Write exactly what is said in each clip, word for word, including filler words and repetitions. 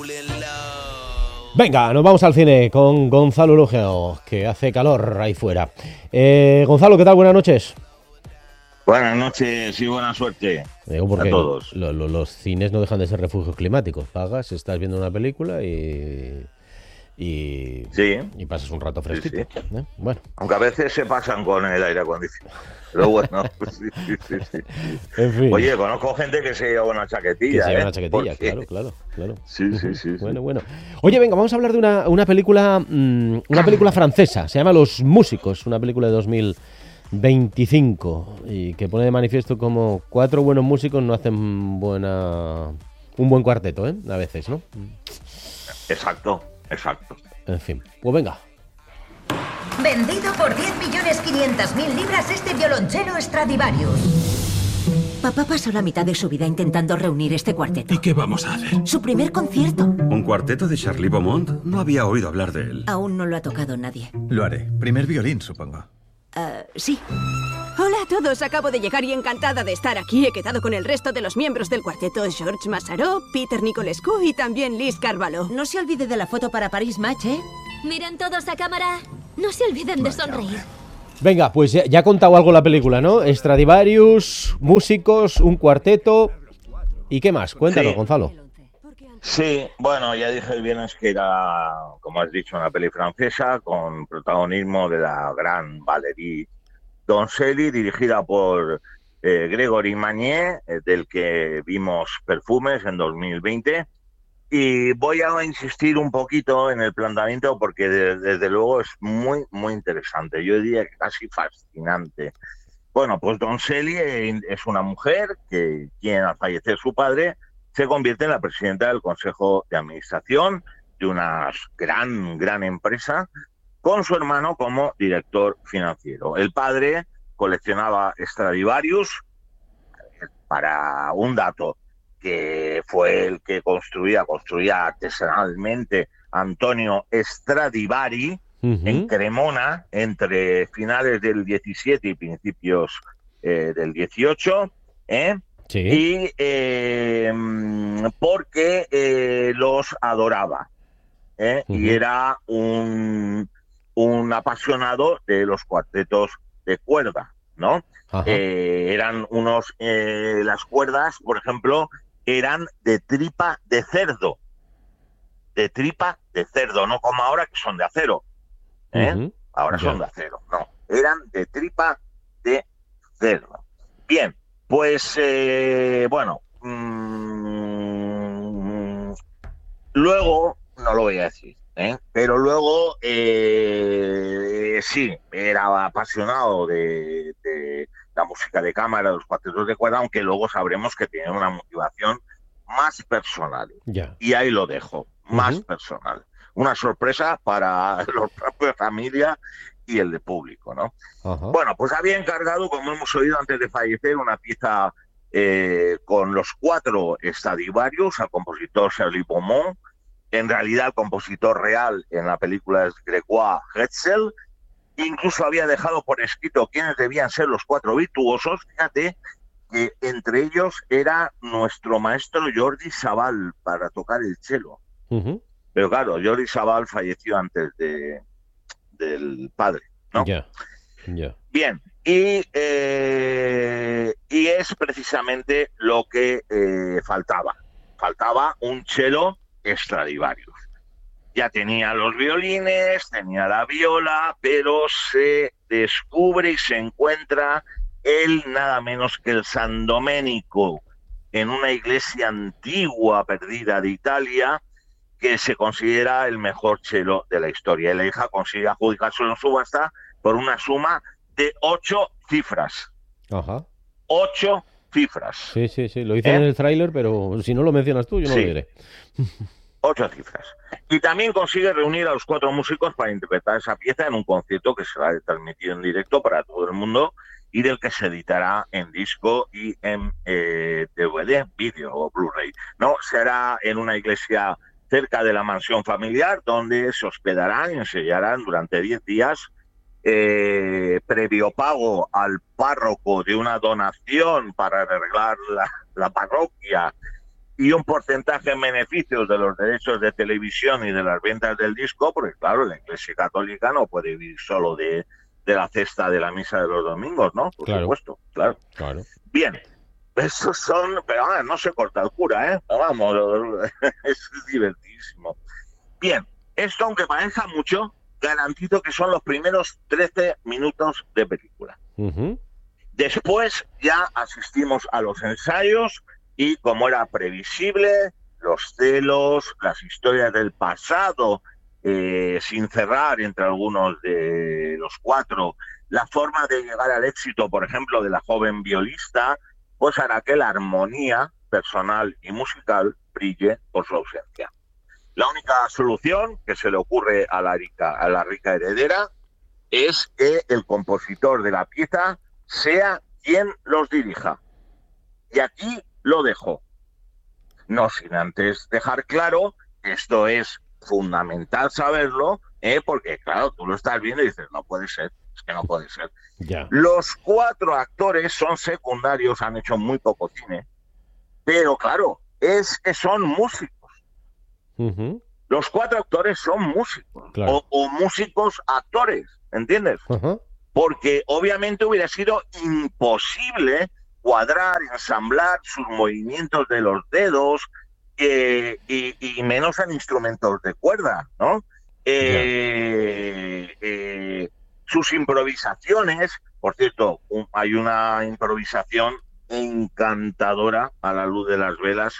Venga, nos vamos al cine con Gonzalo Lugeo, que hace calor ahí fuera. Eh, Gonzalo, ¿qué tal? Buenas noches. Buenas noches y buena suerte Digo porque a todos. Lo, lo, los cines no dejan de ser refugios climáticos. Pagas, estás viendo una película y... Y, sí. y pasas un rato fresquito. Sí, sí. ¿eh? Bueno. Aunque a veces se pasan con el aire acondicionado. Pero bueno, sí, sí, sí, sí. En fin. Oye, conozco gente que se lleva una chaquetilla. Que se lleva ¿eh? una chaquetilla, Porque... claro, claro, claro. Sí, sí, sí. Bueno, sí. bueno. Oye, venga, vamos a hablar de una, una película mmm, una película francesa. Se llama Los Músicos, una película de dos mil veinticinco y que pone de manifiesto como cuatro buenos músicos no hacen buena un buen cuarteto, ¿eh? A veces, ¿no? Exacto, exacto. En fin, pues venga. Vendido por diez millones quinientas mil libras este violonchelo Stradivarius. Papá pasó la mitad de su vida intentando reunir este cuarteto. ¿Y qué vamos a hacer? Su primer concierto. ¿Un cuarteto de Charlie Beaumont? No había oído hablar de él. Aún no lo ha tocado nadie. Lo haré. Primer violín, supongo. Uh, sí. Hola a todos, acabo de llegar y encantada de estar aquí. He quedado con el resto de los miembros del cuarteto, Georges Massaró, Peter Nicolescu y también Liz Carvalho. No se olvide de la foto para Paris Match, ¿eh? Miren todos a cámara. No se olviden de sonreír. Venga, pues ya, ya ha contado algo la película, ¿no? Stradivarius, músicos, un cuarteto. ¿Y qué más? Cuéntanos, sí. Gonzalo. Sí, bueno, ya dije el viernes que era, como has dicho, una peli francesa con protagonismo de la gran Valérie Donzelli, dirigida por eh, Gregory Magne, eh, del que vimos Perfumes en dos mil veinte. Y voy a insistir un poquito en el planteamiento porque de, desde luego es muy, muy interesante. Yo diría que casi fascinante. Bueno, pues Donzelli es una mujer que, quien al fallecer su padre, se convierte en la presidenta del Consejo de Administración de una gran, gran empresa, con su hermano como director financiero. El padre coleccionaba Stradivarius, para un dato, que fue el que construía, construía artesanalmente Antonio Stradivari, uh-huh. en Cremona, entre finales del diecisiete y principios eh, del dieciocho, ¿eh? Sí. Y eh, porque eh, los adoraba, ¿eh? Uh-huh. Y era un, un apasionado de los cuartetos de cuerda, ¿no? Eh, eran unos, eh, las cuerdas, por ejemplo, eran de tripa de cerdo, de tripa de cerdo, no como ahora que son de acero, ¿eh? Uh-huh. Ahora yeah. son de acero, no, eran de tripa de cerdo. Bien. Pues, eh, bueno, mmm, luego, no lo voy a decir, ¿eh? pero luego, eh, sí, era apasionado de, de la música de cámara, de los cuartetos de cuerda, aunque luego sabremos que tiene una motivación más personal. Yeah. Y ahí lo dejo, más uh-huh. personal. Una sorpresa para los propios familia y el de público, ¿no? Uh-huh. Bueno, pues había encargado, como hemos oído antes de fallecer, una pieza eh, con los cuatro Stradivarius al compositor Charlie Beaumont. En realidad el compositor real en la película es Grégoire Hetzel. Incluso había dejado por escrito quiénes debían ser los cuatro virtuosos. Fíjate que entre ellos era nuestro maestro Jordi Savall para tocar el cello. Uh-huh. Pero claro, Jordi Savall falleció antes de... del padre, ¿no? Yeah. Yeah. Bien, y, eh, y es precisamente lo que eh, faltaba. Faltaba un cello Stradivarius. Ya tenía los violines, tenía la viola, pero se descubre y se encuentra él nada menos que el San Domenico en una iglesia antigua perdida de Italia, que se considera el mejor cello de la historia. Y la hija consigue adjudicarse en subasta por una suma de ocho cifras. Ajá. Ocho cifras. Sí, sí, sí. Lo hice ¿Eh? en el tráiler, pero si no lo mencionas tú, yo no sí. lo diré. Ocho cifras. Y también consigue reunir a los cuatro músicos para interpretar esa pieza en un concierto que será transmitido en directo para todo el mundo y del que se editará en disco y en eh, D V D, vídeo o Blu-ray. No, será en una iglesia cerca de la mansión familiar, donde se hospedarán y ensayarán durante diez días, eh, previo pago al párroco de una donación para arreglar la, la parroquia y un porcentaje en beneficios de los derechos de televisión y de las ventas del disco, porque claro, la Iglesia Católica no puede vivir solo de, de la cesta de la misa de los domingos, ¿no? Por claro. supuesto, claro. claro. Bien, esos son, pero ah, no se corta el cura, ¿eh? Vamos, es divertidísimo. Bien, esto aunque parezca mucho, garantizo que son los primeros trece minutos de película. Uh-huh. Después ya asistimos a los ensayos y, como era previsible, los celos, las historias del pasado, eh, sin cerrar entre algunos de los cuatro, la forma de llegar al éxito, por ejemplo, de la joven violista, pues hará que la armonía personal y musical brille por su ausencia. La única solución que se le ocurre a la rica, a la rica heredera es que el compositor de la pieza sea quien los dirija. Y aquí lo dejo. No sin antes dejar claro que esto es fundamental saberlo, ¿eh? Porque claro, tú lo estás viendo y dices, no puede ser, es que no puede ser. Ya. Los cuatro actores son secundarios, han hecho muy poco cine, pero claro, es que son músicos. Uh-huh. Los cuatro actores son músicos, claro. o, o músicos actores, ¿entiendes? Uh-huh. Porque obviamente hubiera sido imposible cuadrar, ensamblar sus movimientos de los dedos, eh, y, y menos en instrumentos de cuerda, ¿no? Eh, yeah. eh, sus improvisaciones, por cierto, un, hay una improvisación encantadora a la luz de las velas.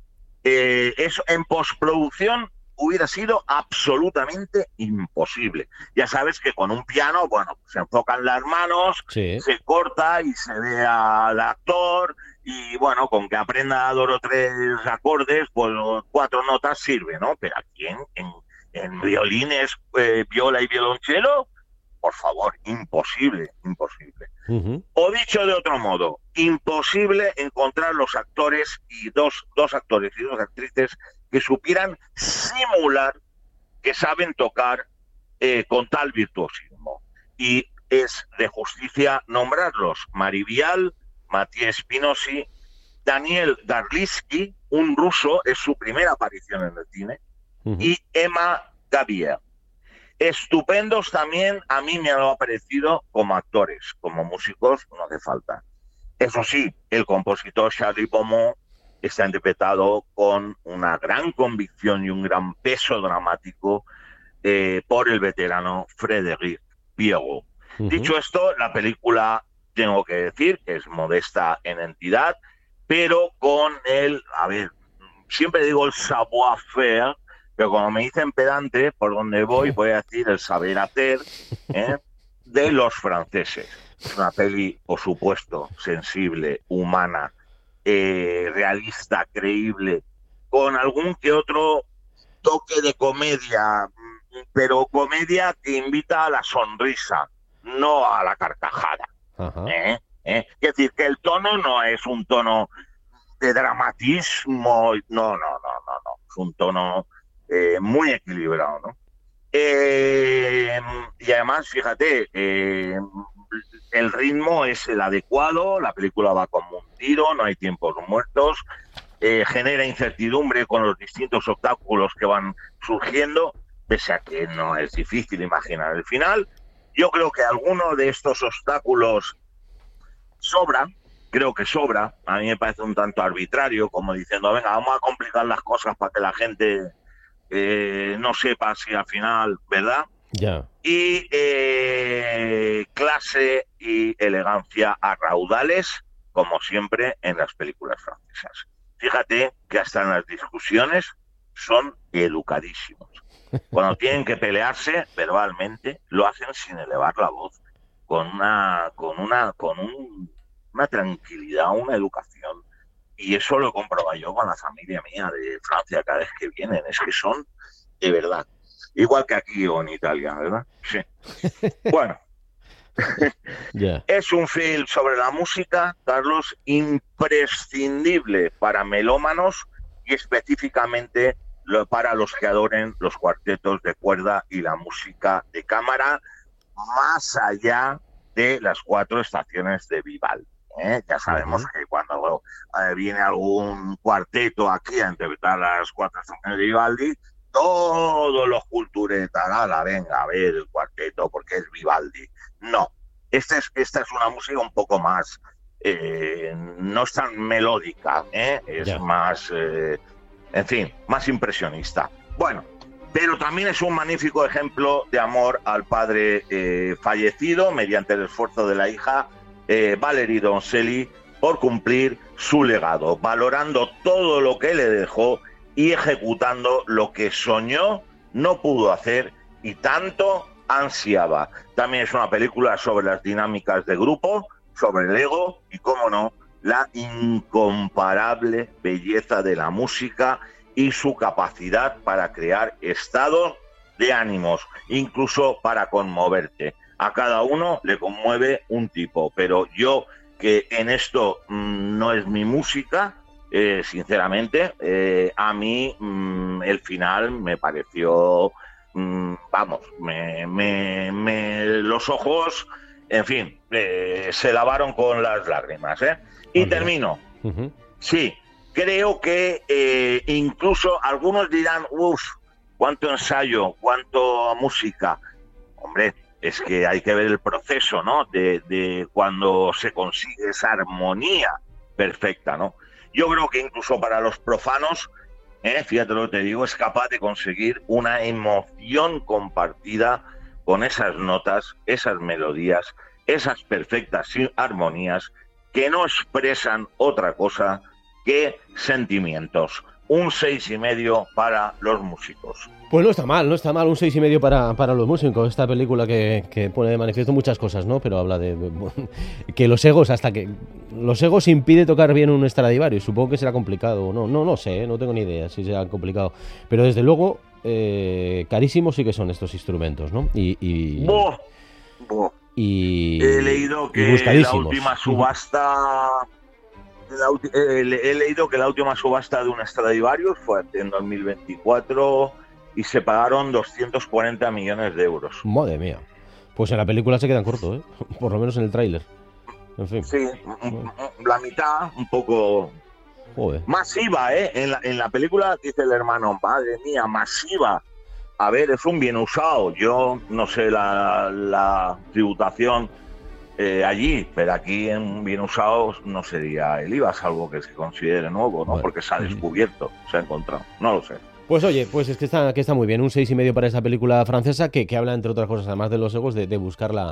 Eh, eso en postproducción hubiera sido absolutamente imposible. Ya sabes que con un piano, bueno, se enfocan las manos, sí. se corta y se ve al actor, y bueno, con que aprenda dos o tres acordes, pues cuatro notas sirve, ¿no? Pero aquí en, en, en violines, eh, viola y violonchelo, por favor, imposible, imposible. Uh-huh. O dicho de otro modo, imposible encontrar los actores y dos, dos actores y dos actrices que supieran simular que saben tocar eh, con tal virtuosismo. Y es de justicia nombrarlos: Marivial, Matías Spinosi, Daniel Garlinsky, un ruso, es su primera aparición en el cine, uh-huh. y Emma Gavier. Estupendos también, a mí me han parecido como actores, como músicos, no hace falta. Eso sí, el compositor Charlie Beaumont está interpretado con una gran convicción y un gran peso dramático eh, por el veterano Frédéric Pierrot. Uh-huh. Dicho esto, la película, tengo que decir, que es modesta en entidad, pero con el, a ver, siempre digo el savoir-faire, pero como me dicen pedante, por donde voy, voy a decir el saber hacer, ¿eh? de los franceses. Es una peli, por supuesto, sensible, humana, eh, realista, creíble, con algún que otro toque de comedia, pero comedia que invita a la sonrisa, no a la carcajada. ¿eh? ¿Eh? Es decir, que el tono no es un tono de dramatismo, no, no, no, no, no, es un tono eh, muy equilibrado, ¿no? Eh, y además, fíjate, eh, el ritmo es el adecuado, la película va como un tiro, no hay tiempos muertos, eh, genera incertidumbre con los distintos obstáculos que van surgiendo, pese a que no es difícil imaginar el final. Yo creo que alguno de estos obstáculos sobra, creo que sobra, a mí me parece un tanto arbitrario, como diciendo, venga, vamos a complicar las cosas para que la gente eh, no sepa si al final, ¿verdad? Ya. Y eh, clase y elegancia a raudales, como siempre en las películas francesas. Fíjate que hasta en las discusiones son educadísimos. Cuando tienen que pelearse verbalmente, lo hacen sin elevar la voz, con una, con una, con un, una tranquilidad, una educación. Y eso lo he comprobado yo con la familia mía de Francia cada vez que vienen. Es que son de verdad. Igual que aquí o en Italia, ¿verdad? Sí. Bueno. Yeah. Es un film sobre la música, Carlos, imprescindible para melómanos y específicamente para los que adoren los cuartetos de cuerda y la música de cámara, más allá de las cuatro estaciones de Vivaldi. ¿eh? Ya sabemos uh-huh. que cuando eh, viene algún cuarteto aquí a interpretar las cuatro estaciones de Vivaldi, todos los culturetas, ala, venga, a ver el cuarteto porque es Vivaldi. No, esta es, esta es una música un poco más, eh, no es tan melódica, ¿eh? es yeah. más, eh, en fin, más impresionista. Bueno, pero también es un magnífico ejemplo de amor al padre eh, fallecido mediante el esfuerzo de la hija eh, Valerie Donzelli por cumplir su legado, valorando todo lo que le dejó y ejecutando lo que soñó, no pudo hacer y tanto ansiaba. También es una película sobre las dinámicas de grupo, sobre el ego y, cómo no, la incomparable belleza de la música y su capacidad para crear estados de ánimos, incluso para conmoverte. A cada uno le conmueve un tipo, pero yo, que en esto mmm, no es mi música, Eh, sinceramente, eh, a mí mmm, el final me pareció, mmm, vamos, me, me, me, los ojos, en fin, eh, se lavaron con las lágrimas, ¿eh? Y okay. termino. Uh-huh. Sí, creo que eh, incluso algunos dirán, uff, cuánto ensayo, cuánto música. Hombre, es que hay que ver el proceso, ¿no? De, de cuando se consigue esa armonía perfecta, ¿no? Yo creo que incluso para los profanos, eh, fíjate lo que te digo, es capaz de conseguir una emoción compartida con esas notas, esas melodías, esas perfectas armonías que no expresan otra cosa que sentimientos. Un seis y medio para los músicos. Pues no está mal, no está mal, un seis y medio para, para los músicos. Esta película que, que pone de manifiesto muchas cosas, ¿no? Pero habla de que los egos, hasta que los egos impide tocar bien un Stradivarius. Supongo que será complicado, no, no, no sé, no tengo ni idea si será complicado. Pero desde luego, eh, carísimos sí que son estos instrumentos, ¿no? Y, y, ¡Boh! ¡Boh! y he leído que la última subasta. La, he, he leído que la última subasta de un Stradivarius fue en dos mil veinticuatro y se pagaron doscientos cuarenta millones de euros. Madre mía. Pues en la película se quedan cortos, ¿eh? Por lo menos en el tráiler. En fin. Sí, la mitad, un poco Joder. Masiva, ¿eh? En la, en la película dice el hermano, madre mía, masiva. A ver, es un bien usado. Yo no sé la, la tributación Eh, allí, pero aquí en bien usado no sería el I V A, salvo que se considere nuevo, ¿no? Bueno. Porque se ha descubierto, se ha encontrado, no lo sé. Pues oye, pues es que está, que está muy bien, un seis y medio para esa película francesa que, que habla, entre otras cosas, además de los egos, de, de buscar la,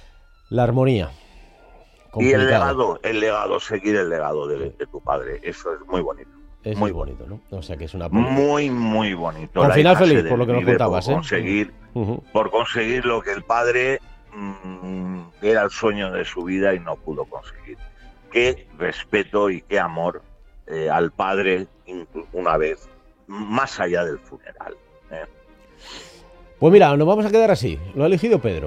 la armonía. Complicado. Y el legado, el legado, seguir el legado de, de tu padre, eso es muy bonito. Es muy bonito, ¿no? O sea que es una película. Muy, muy bonito. Con final feliz, por lo que nos contabas, por conseguir, ¿eh? Uh-huh. Por conseguir lo que el padre mmm, era el sueño de su vida y no pudo conseguir. Qué respeto y qué amor eh, al padre una vez, más allá del funeral. ¿eh? Pues mira, nos vamos a quedar así. Lo ha elegido Pedro.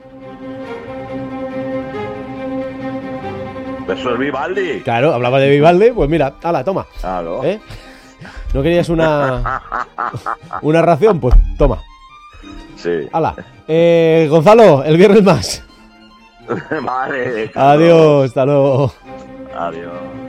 Eso es Vivaldi. Claro, hablaba de Vivaldi, pues mira, ala, toma. Claro. ¿Eh? ¿No querías una una ración? Pues toma. Sí. Ala. Eh, Gonzalo, el viernes más. Vale. Adiós, hasta luego. Adiós.